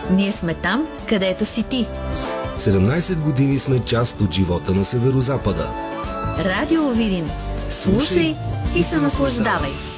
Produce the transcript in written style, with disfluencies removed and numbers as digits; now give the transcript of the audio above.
Ние сме там, където си ти. 17 години сме част от живота на Северозапада. Радио Видин. Слушай и се наслаждавай.